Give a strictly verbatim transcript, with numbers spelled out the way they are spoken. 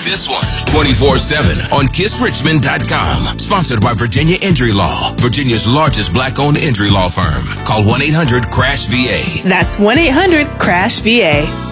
this one twenty-four seven on kiss richmond dot com. Sponsored by Virginia Injury Law, Virginia's largest black-owned injury law firm. Call one eight hundred crash V A. That's one eight hundred crash V A.